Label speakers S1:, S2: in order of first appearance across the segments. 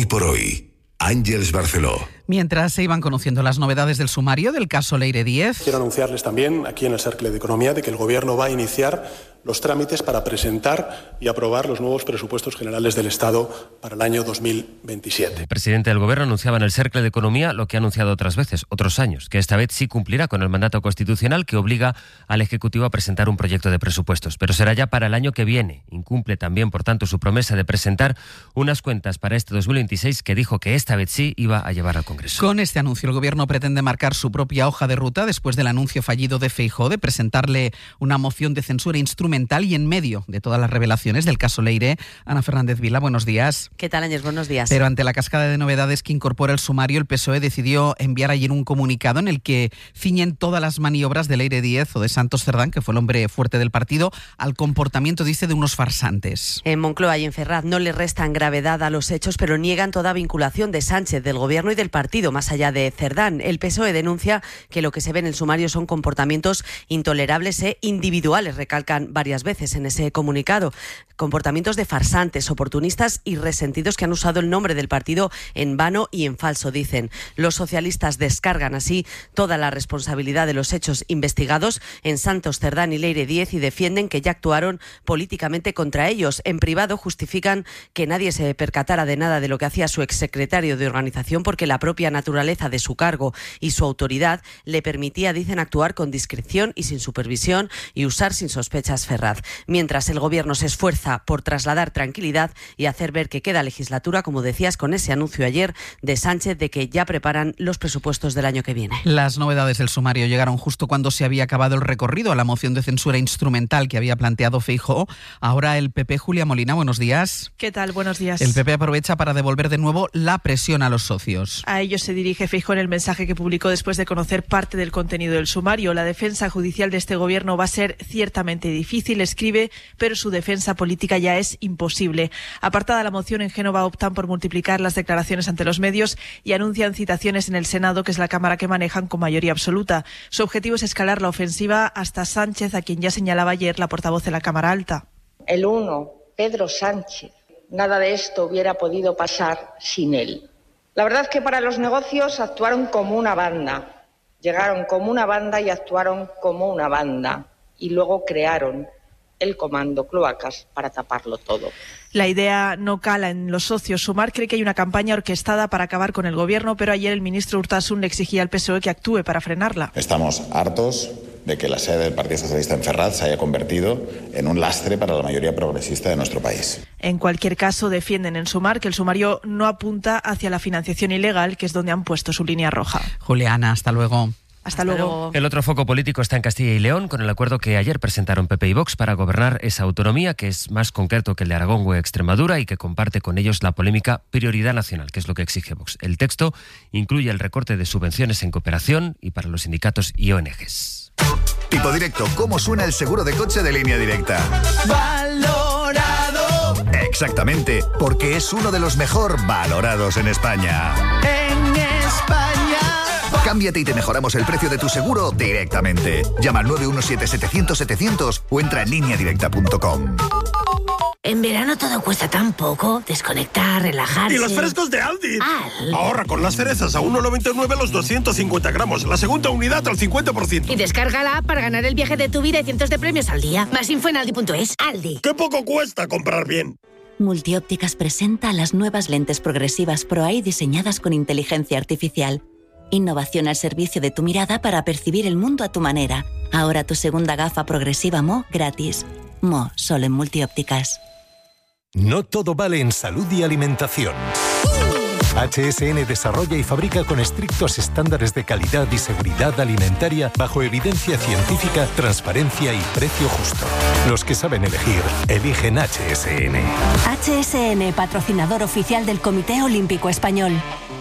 S1: Hoy por hoy, Àngels Barceló.
S2: Mientras se iban conociendo las novedades del sumario del caso Leire Díez.
S3: Quiero anunciarles también aquí en el Cercle de Economía de que el Gobierno va a iniciar los trámites para presentar y aprobar los nuevos presupuestos generales del Estado para el año 2027.
S4: El presidente del Gobierno anunciaba en el Cercle de Economía lo que ha anunciado otras veces, otros años, que esta vez sí cumplirá con el mandato constitucional que obliga al Ejecutivo a presentar un proyecto de presupuestos, pero será ya para el año que viene. Incumple también, por tanto, su promesa de presentar unas cuentas para este 2026 que dijo que esta vez sí iba a llevar al Congreso.
S2: Con este anuncio, el Gobierno pretende marcar su propia hoja de ruta después del anuncio fallido de Feijóo de presentarle una moción de censura instrumental y en medio de todas las revelaciones del caso Leire. Ana Fernández Vila, buenos días.
S5: ¿Qué tal, Ángels? Buenos días.
S2: Pero ante la cascada de novedades que incorpora el sumario, el PSOE decidió enviar ayer un comunicado en el que ciñen todas las maniobras de Leire Díez o de Santos Cerdán, que fue el hombre fuerte del partido, al comportamiento, dice, de unos farsantes.
S5: En Moncloa y en Ferraz no le restan gravedad a los hechos, pero niegan toda vinculación de Sánchez, del Gobierno y del partido, más allá de Cerdán. El PSOE denuncia que lo que se ve en el sumario son comportamientos intolerables e individuales, recalcan varias veces en ese comunicado. Comportamientos de farsantes, oportunistas y resentidos que han usado el nombre del partido en vano y en falso, dicen. Los socialistas descargan así toda la responsabilidad de los hechos investigados en Santos Cerdán y Leire Díez y defienden que ya actuaron políticamente contra ellos. En privado justifican que nadie se percatara de nada de lo que hacía su exsecretario de organización porque la propia naturaleza de su cargo y su autoridad le permitía, dicen, actuar con discreción y sin supervisión y usar sin sospechas Ferraz. Mientras el Gobierno se esfuerza por trasladar tranquilidad y hacer ver que queda legislatura, como decías, con ese anuncio ayer de Sánchez de que ya preparan los presupuestos del año que viene.
S2: Las novedades del sumario llegaron justo cuando se había acabado el recorrido a la moción de censura instrumental que había planteado Feijóo. Ahora el PP, Julia Molina, buenos días.
S6: ¿Qué tal? Buenos días.
S2: El PP aprovecha para devolver de nuevo la presión a los socios.
S6: A ellos se dirige Feijóo en el mensaje que publicó después de conocer parte del contenido del sumario. La defensa judicial de este Gobierno va a ser ciertamente difícil, escribe, pero su defensa política ya es imposible. Apartada la moción, en Génova optan por multiplicar las declaraciones ante los medios y anuncian citaciones en el Senado, que es la Cámara que manejan con mayoría absoluta. Su objetivo es escalar la ofensiva hasta Sánchez, a quien ya señalaba ayer la portavoz de la Cámara Alta.
S7: El uno, Pedro Sánchez. Nada de esto hubiera podido pasar sin él. La verdad es que para los negocios actuaron como una banda. Llegaron como una banda y actuaron como una banda. Y luego crearon el comando Cloacas para taparlo todo.
S6: La idea no cala en los socios. Sumar cree que hay una campaña orquestada para acabar con el Gobierno, pero ayer el ministro Urtasun le exigía al PSOE que actúe para frenarla.
S8: Estamos hartos de que la sede del Partido Socialista en Ferraz se haya convertido en un lastre para la mayoría progresista de nuestro país.
S6: En cualquier caso, defienden en Sumar que el sumario no apunta hacia la financiación ilegal, que es donde han puesto su línea roja.
S2: Juliana, hasta luego.
S6: Hasta luego.
S4: El otro foco político está en Castilla y León, con el acuerdo que ayer presentaron PP y Vox para gobernar esa autonomía, que es más concreto que el de Aragón o Extremadura y que comparte con ellos la polémica prioridad nacional, que es lo que exige Vox. El texto incluye el recorte de subvenciones en cooperación y para los sindicatos y ONGs.
S9: Tipo Directo, ¿cómo suena el seguro de coche de Línea Directa? ¡Valorado! Exactamente, porque es uno de los mejor valorados en España.
S10: En España.
S9: Cámbiate y te mejoramos el precio de tu seguro directamente. Llama al 917-700-700 o entra en lineadirecta.com.
S11: En verano todo cuesta tan poco. Desconectar, relajarse.
S12: ¡Y los frescos de Aldi!
S11: ¡Aldi!
S12: Ahorra con las cerezas a 1,99 los 250 gramos. La segunda unidad al 50%.
S11: Y descarga la app para ganar el viaje de tu vida y cientos de premios al día. Más info en aldi.es. Aldi.
S12: ¡Qué poco cuesta comprar bien!
S13: Multiópticas presenta las nuevas lentes progresivas Pro-Eye diseñadas con inteligencia artificial. Innovación al servicio de tu mirada para percibir el mundo a tu manera. Ahora tu segunda gafa progresiva Mo gratis. Mo, solo en Multiópticas.
S14: No todo vale en salud y alimentación. HSN desarrolla y fabrica con estrictos estándares de calidad y seguridad alimentaria bajo evidencia científica, transparencia y precio justo. Los que saben elegir, eligen HSN.
S15: HSN, patrocinador oficial del Comité Olímpico Español.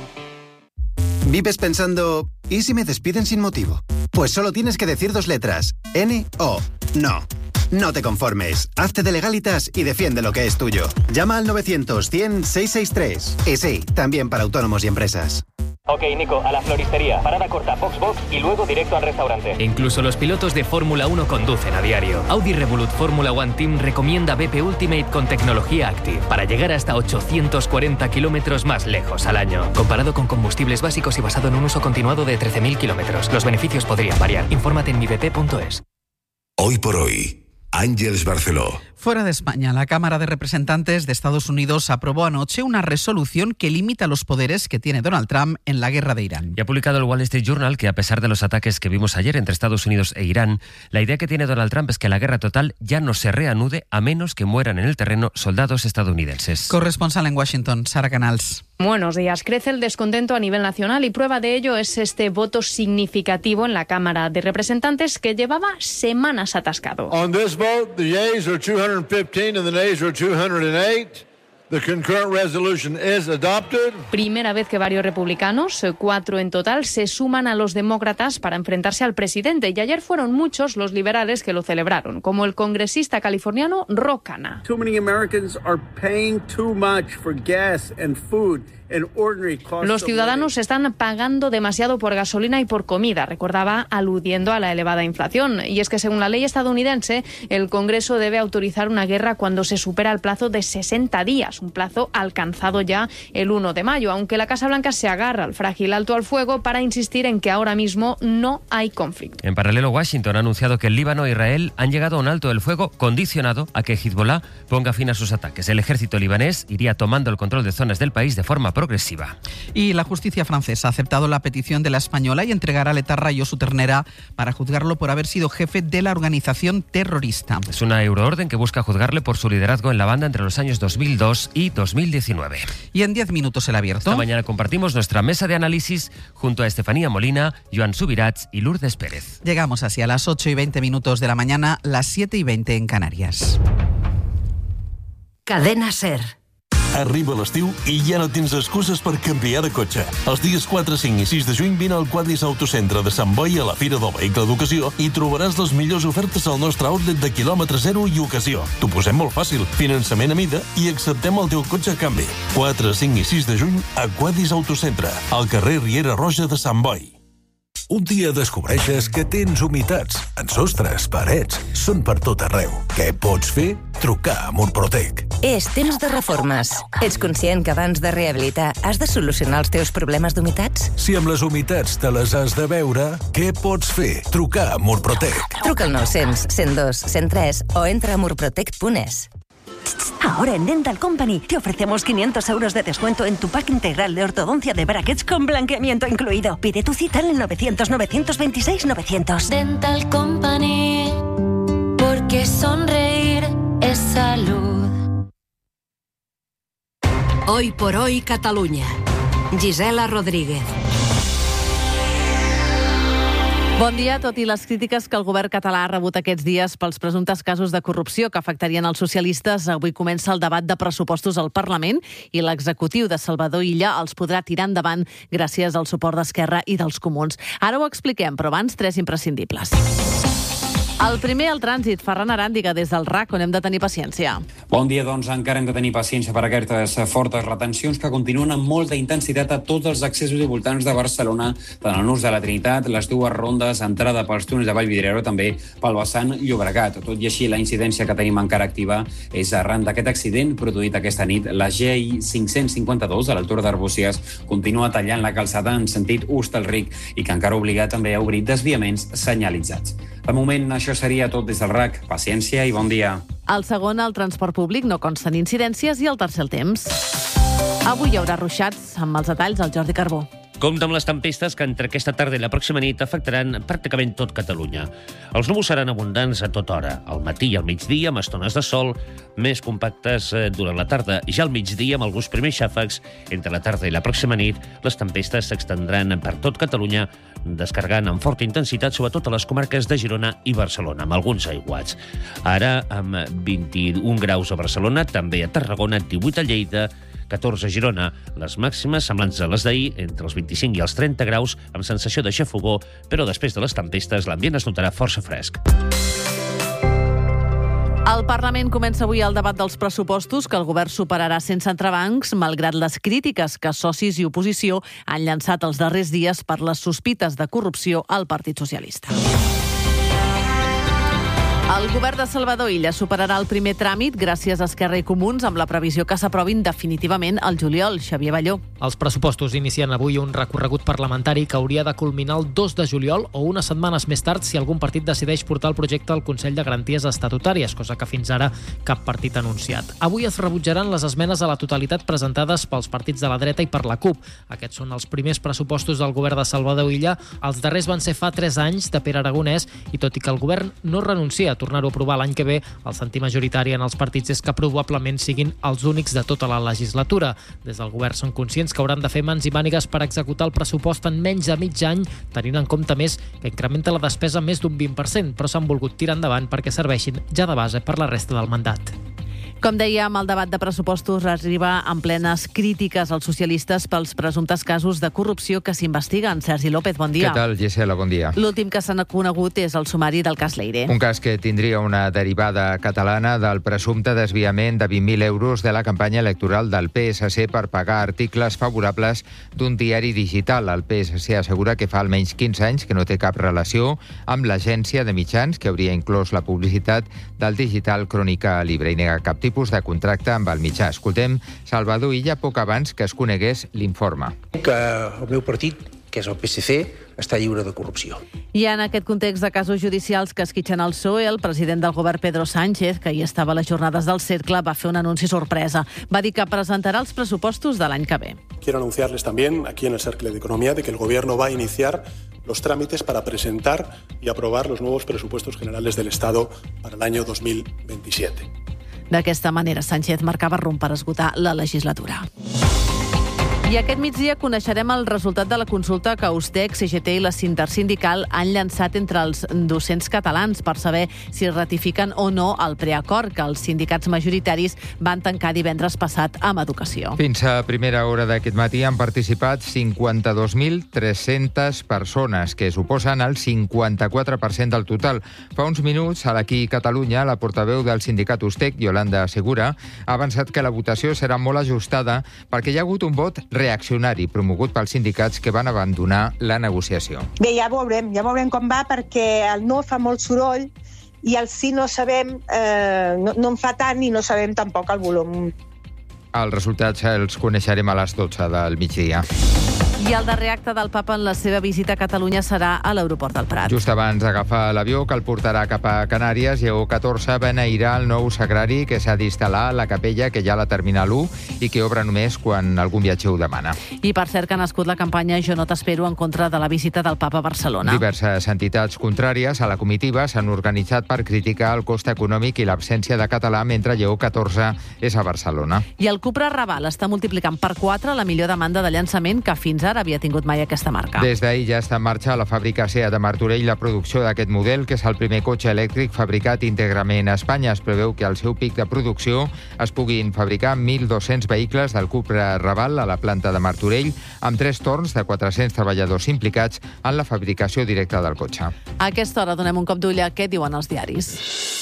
S16: ¿Vives pensando, ¿y si me despiden sin motivo? Pues solo tienes que decir 2 letras, N-O. No. No te conformes. Hazte de Legalitas y defiende lo que es tuyo. Llama al 900 100 663. Y sí, también para autónomos y empresas.
S17: Ok, Nico, a la floristería. Parada corta, box y luego directo al restaurante.
S18: Incluso los pilotos de Fórmula 1 conducen a diario. Audi Revolut Fórmula One Team recomienda BP Ultimate con tecnología Active para llegar hasta 840 kilómetros más lejos al año. Comparado con combustibles básicos y basado en un uso continuado de 13.000 kilómetros. Los beneficios podrían variar. Infórmate en mibp.es.
S1: Hoy por hoy, Ángeles Barceló.
S2: Fuera de España, la Cámara de Representantes de Estados Unidos aprobó anoche una resolución que limita los poderes que tiene Donald Trump en la guerra de Irán.
S4: Y ha publicado el Wall Street Journal que, a pesar de los ataques que vimos ayer entre Estados Unidos e Irán, la idea que tiene Donald Trump es que la guerra total ya no se reanude a menos que mueran en el terreno soldados estadounidenses.
S2: Corresponsal en Washington, Sara Canals.
S19: Buenos días. Crece el descontento a nivel nacional y prueba de ello es este voto significativo en la Cámara de Representantes que llevaba semanas atascado.
S20: On this vote, the yeas are 215 and the nays are 208. The concurrent resolution is adopted.
S19: Primera vez que varios republicanos, 4 en total, se suman a los demócratas para enfrentarse al presidente. Y ayer fueron muchos los liberales que lo celebraron, como el congresista californiano Ro Khanna.
S21: Too many Americans are paying too much for gas and food.
S19: Los ciudadanos están pagando demasiado por gasolina y por comida, recordaba, aludiendo a la elevada inflación. Y es que según la ley estadounidense, el Congreso debe autorizar una guerra cuando se supera el plazo de 60 días, un plazo alcanzado ya el 1 de mayo, aunque la Casa Blanca se agarra al frágil alto al fuego para insistir en que ahora mismo no hay conflicto.
S4: En paralelo, Washington ha anunciado que el Líbano e Israel han llegado a un alto del fuego condicionado a que Hezbollah ponga fin a sus ataques. El ejército libanés iría tomando el control de zonas del país de forma progresiva.
S2: Y la justicia francesa ha aceptado la petición de la española y entregará a Letarra Josu Ternera para juzgarlo por haber sido jefe de la organización terrorista.
S4: Es una euroorden que busca juzgarle por su liderazgo en la banda entre los años 2002 y 2019.
S2: Y en 10 minutos el abierto.
S4: Esta mañana compartimos nuestra mesa de análisis junto a Estefanía Molina, Joan Subirats y Lourdes Pérez.
S2: Llegamos así a las 8:20 de la mañana, las 7:20 en Canarias.
S22: Cadena SER.
S12: Arriba l'estiu i ja no tens excuses per canviar de cotxe. Els dies 4, 5 i 6 de juny vine al Quadris Autocentre de Sant Boi a la Fira del Vehicle d'Ocasió i trobaràs les millors ofertes al nostre outlet de quilòmetre zero i ocasió. T'ho posem molt fàcil, finançament a mida i acceptem el teu cotxe a canvi. 4, 5 i 6 de juny a Quadris Autocentre, al carrer Riera Roja de Sant Boi.
S14: Un dia descobreixes que tens humitats en sostres, parets, són per tot arreu. Què pots fer? Trucar a Murprotec.
S22: És temps de reformes. Ets conscient que abans de rehabilitar has de solucionar els teus problemes d'humitats?
S14: Si amb les humitats te les has de veure, què pots fer? Trucar a Murprotec.
S22: Truca al 900 102 103 o entra a murprotec.es.
S15: Ahora en Dental Company te ofrecemos 500 euros de descuento en tu pack integral de ortodoncia de brackets con blanqueamiento incluido. Pide tu cita en el 900-926-900.
S23: Dental Company, porque sonreír es salud.
S22: Hoy por hoy Catalunya. Gisela Rodríguez.
S24: Bon dia. Tot i les crítiques que el govern català ha rebut aquests dies pels presumptes casos de corrupció que afectarien els socialistes, avui comença el debat de pressupostos al Parlament i l'executiu de Salvador Illa els podrà tirar endavant gràcies al suport d'Esquerra i dels Comuns. Ara ho expliquem, però abans 3 imprescindibles. El primer, el trànsit. Ferran Aràndiga, des del RAC, on hem de tenir paciència.
S25: Bon dia, doncs encara hem de tenir paciència per aquestes fortes retencions que continuen amb molta intensitat a tots els accessos i voltants de Barcelona, tant al nus de la Trinitat, les dues rondes, entrada pels túnels de Vallvidrera, també pel vessant Llobregat. Tot i així, la incidència que tenim encara activa és arran d'aquest accident produït aquesta nit. La GI 552, a l'altura d'Arbúcies, continua tallant la calçada en sentit Hostalric i que encara obliga també a obrir desviaments senyalitzats. De moment, això seria tot des del RAC. Paciència i bon dia.
S24: El segon, el transport públic, no consten incidències, i el tercer, el temps. Avui hi haurà ruixats, amb els detalls al Jordi Carbó.
S26: Compte amb les tempestes que entre aquesta tarda i la pròxima nit afectaran pràcticament tot Catalunya. Els núvols seran abundants a tota hora, al matí i al migdia amb estones de sol, més compactes durant la tarda, i ja al migdia amb alguns primers xàfecs. Entre la tarda i la pròxima nit, les tempestes s'extendran per tot Catalunya, descarregant amb forta intensitat sobretot a les comarques de Girona i Barcelona, amb alguns aiguats. Ara, amb 21 graus a Barcelona, també a Tarragona, 18 a Lleida, 14 a Girona. Les màximes semblants a les d'ahir, entre els 25 i els 30 graus, amb sensació de xafogor, però després de les tempestes l'ambient es notarà força fresc.
S24: Al Parlament comença avui el debat dels pressupostos que el govern superarà sense entrebancs, malgrat les crítiques que socis i oposició han llançat els darrers dies per les sospites de corrupció al Partit Socialista. El govern de Salvador Illa superarà el primer tràmit gràcies a Esquerra i Comuns amb la previsió que s'aprovin definitivament al juliol. Xavier Balló.
S3: Els pressupostos inicien avui un recorregut parlamentari que hauria de culminar el 2 de juliol o unes setmanes més tard si algun partit decideix portar el projecte al Consell de Garanties Estatutàries, cosa que fins ara cap partit ha anunciat. Avui es rebutjaran les esmenes a la totalitat presentades pels partits de la dreta i per la CUP. Aquests són els primers pressupostos del govern de Salvador Illa. Els darrers van ser fa 3 anys de Pere Aragonès i tot i que el govern no renuncia a tornar-ho a aprovar l'any que ve, el sentir majoritari en els partits és que probablement siguin els únics de tota la legislatura. Des del govern són conscients que hauran de fer mans i mànigues per executar el pressupost en menys de mig any, tenint en compte més que incrementa la despesa més d'un 20%, però s'han volgut tirar endavant perquè serveixin ja de base per la resta del mandat.
S24: Com dèiem, el debat de pressupostos arriba en plenes crítiques als socialistes pels presumptes casos de corrupció que s'investiguen. Sergi López, bon dia.
S5: Què tal, Gisela? Bon dia.
S24: L'últim que s'ha conegut és el sumari del cas Leire.
S5: Un cas que tindria una derivada catalana del presumpte desviament de 20.000 euros de la campanya electoral del PSC per pagar articles favorables d'un diari digital. El PSC assegura que fa almenys 15 anys que no té cap relació amb l'agència de mitjans que hauria inclòs la publicitat del digital Crònica Libre i nega cap tipus de contracte amb el mitjà. Escoltem Salvador Illa poc abans que es conegués l'informe.
S6: Que el meu partit, que és el PSC, està lliure de corrupció.
S24: I en aquest context de casos judicials que esquitxen el PSOE, el president del govern Pedro Sánchez, que hi estava a les jornades del Cercle, va fer un anunci sorpresa. Va dir que presentarà els pressupostos de l'any que ve.
S7: Quiero anunciarles también aquí en el Cercle de Economía de que el gobierno va a iniciar los trámites para presentar y aprobar los nuevos presupuestos generales del Estado para el año 2027.
S24: D'aquesta manera, Sánchez marcava rumb per esgotar la legislatura. I aquest migdia coneixerem el resultat de la consulta que Ustec, CGT i la Intersindical han llançat entre els docents catalans per saber si ratifiquen o no el preacord que els sindicats majoritaris van tancar divendres passat amb Educació.
S5: Fins a primera hora d'aquest matí han participat 52.300 persones, que suposen el 54% del total. Fa uns minuts, a l'Aquí Catalunya, la portaveu del sindicat Ustec, Yolanda Segura, ha avançat que la votació serà molt ajustada perquè hi ha hagut un vot reaccionari promogut pels sindicats que van abandonar la negociació.
S8: Bé, ja veurem com va, perquè el no fa molt soroll i el sí no sabem, no en fa tant i no sabem tampoc el volum.
S5: Els resultats els coneixerem a les 12 del migdia.
S24: I el darrer acte del papa en la seva visita a Catalunya serà a l'aeroport del Prat.
S5: Just abans d'agafar l'avió que el portarà cap a Canàries, Lleó XIV beneirà el nou sagrari que s'ha d'instal·lar a la capella que hi ha a la Terminal 1 i que obre només quan algun viatger ho demana.
S24: I per cert que ha nascut la campanya Jo no t'espero en contra de la visita del papa a Barcelona.
S5: Diverses entitats contràries a la comitiva s'han organitzat per criticar el cost econòmic i l'absència de català mentre Lleó XIV és a Barcelona.
S24: I el Cupra Raval està multiplicant per 4 la millor demanda de llançament que fins ara havia tingut mai aquesta marca.
S5: Des d'ahir ja està en marxa a la fàbrica SEAT de Martorell la producció d'aquest model, que és el primer cotxe elèctric fabricat íntegrament a Espanya. Es preveu que al seu pic de producció es puguin fabricar 1.200 vehicles del Cupra Raval a la planta de Martorell, amb 3 torns de 400 treballadors implicats en la fabricació directa del cotxe.
S24: A aquesta hora donem un cop d'ull a què diuen els diaris.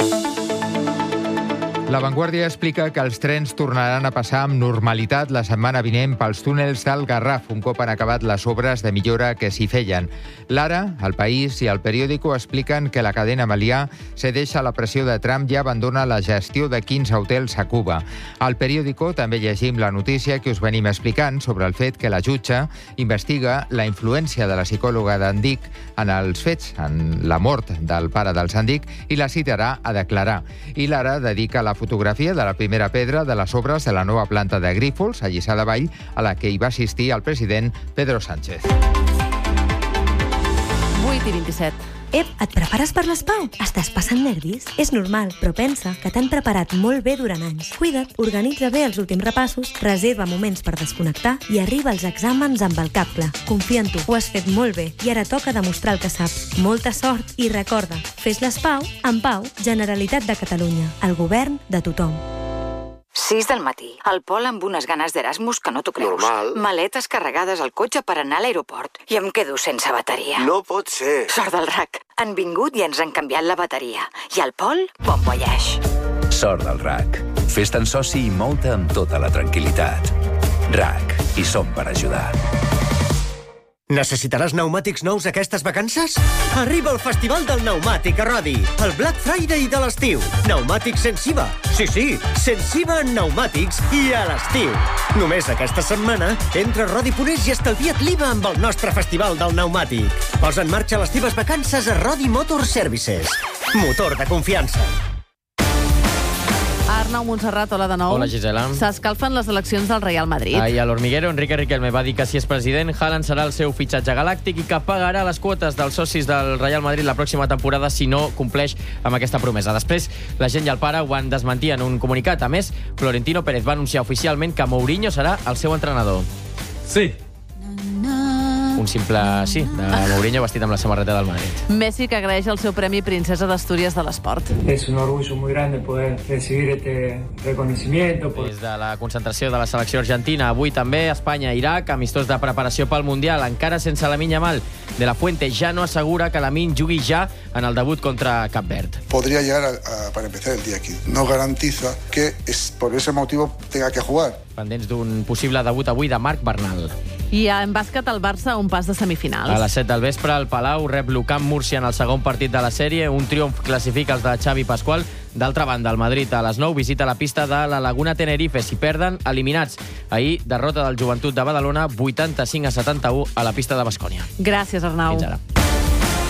S5: La Vanguardia explica que els trens tornaran a passar amb normalitat la setmana vinent pels túnels del Garraf, un cop han acabat les obres de millora que s'hi feien. L'Ara, El País i El Periódico expliquen que la cadena Melià cedeix a la pressió de Trump i abandona la gestió de 15 hotels a Cuba. Al Periódico també llegim la notícia que us venim explicant sobre el fet que la jutge investiga la influència de la psicòloga d'Andic en els fets, en la mort del pare del Sandic, i la citarà a declarar. I l'Ara dedica la fotografia de la primera pedra de les obres de la nova planta de Grífols, a Lliçà de Vall, a la que hi va assistir el president Pedro Sánchez.
S24: 8:27.
S10: Et prepares per l'ESPAU? Estàs passant nervis? És normal, però pensa que t'han preparat molt bé durant anys. Cuida't, organitza bé els últims repassos, reserva moments per desconnectar i arriba als exàmens amb el cap clar. Confia en tu, ho has fet molt bé i ara toca demostrar el que saps. Molta sort i recorda, fes l'ESPAU en pau, Generalitat de Catalunya, el govern de tothom.
S27: 6 del matí. El Pol amb unes ganes d'Erasmus que no t'ho creus.
S28: Normal.
S27: Maletes carregades al cotxe per anar a l'aeroport. I em quedo sense bateria.
S28: No pot ser.
S27: Sort del RAC. Han vingut i ens han canviat la bateria. I el Pol, bon voyage.
S1: Sort del RAC. Fes-te'n soci i mou-te amb tota la tranquil·litat. RAC. Hi som per ajudar.
S9: Necessitaràs pneumàtics nous aquestes vacances? Arriba el Festival del Pneumàtic a Rodi, el Black Friday de l'estiu. Pneumàtics sense IVA. Sí, sense IVA en pneumàtics i a l'estiu. Només aquesta setmana, entra a Rodi.es i estalvia't l'IVA amb el nostre Festival del Pneumàtic. Posa en marxa les teves vacances a Rodi Motor Services. Motor de confiança.
S24: Arnau Montserrat, hola de nou.
S11: Hola, Gisela.
S24: S'escalfen les eleccions del Real Madrid.
S11: Ahir a l'Hormiguero, Enrique Riquelme va dir que si és president, Haaland serà el seu fitxatge galàctic i que pagarà les quotes dels socis del Real Madrid la pròxima temporada si no compleix amb aquesta promesa. Després, la gent i el pare ho van desmentir en un comunicat. A més, Florentino Pérez va anunciar oficialment que Mourinho serà el seu entrenador. Sí. Un simple sí de Mourinho vestit amb la samarreta del Madrid.
S24: Messi, que agraeix el seu Premi Princesa d'Astúries de l'Esport.
S13: Es un orgullo muy grande poder recibir este reconocimiento.
S11: Des de la concentració de la selecció argentina, avui també Espanya-Iraq, amistós de preparació pel Mundial, encara sense Lamine Yamal. De la Fuente ja no assegura que Lamine jugui ja en el debut contra Cap Verd.
S16: Podría llegar para empezar el día 15. No garantiza que por ese motivo tenga que jugar.
S11: Pendents d'un possible debut avui de Marc Bernal.
S24: I en bàsquet, el Barça a un pas de semifinals.
S11: A les 7 del vespre, el Palau rep l'Ucamp Múrcia en el segon partit de la sèrie. Un triomf classifica els de Xavi Pascual. D'altra banda, el Madrid a les 9 visita la pista de la Laguna Tenerife. Si perden, eliminats. Ahir, derrota del Joventut de Badalona, 85-71 a la pista de Baskonia.
S24: Gràcies, Arnau.
S11: Fins ara.